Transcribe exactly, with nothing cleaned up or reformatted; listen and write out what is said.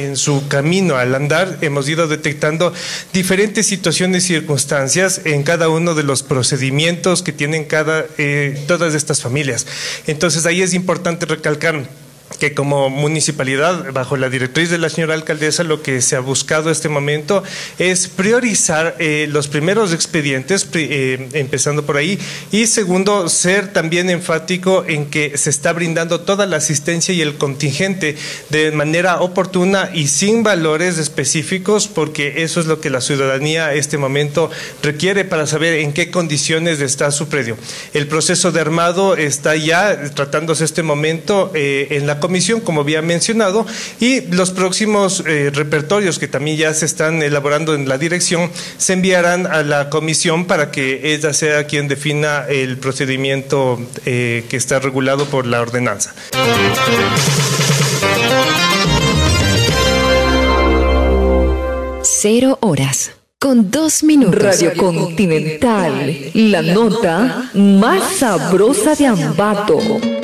en su camino al andar hemos ido detectando diferentes situaciones y circunstancias en cada uno de los procedimientos que tienen cada, eh, todas estas familias. Entonces ahí es importante recalcar que como municipalidad, bajo la directriz de la señora alcaldesa, lo que se ha buscado en este momento es priorizar eh, los primeros expedientes, eh, empezando por ahí, y segundo, ser también enfático en que se está brindando toda la asistencia y el contingente de manera oportuna y sin valores específicos, porque eso es lo que la ciudadanía en este momento requiere para saber en qué condiciones está su predio. El proceso de armado está ya tratándose este momento eh, en la comisión, como había mencionado, y los próximos eh, repertorios que también ya se están elaborando en la dirección se enviarán a la comisión para que ella sea quien defina el procedimiento eh, que está regulado por la ordenanza. Cero horas con dos minutos. Radio Continental, la nota más sabrosa de Ambato.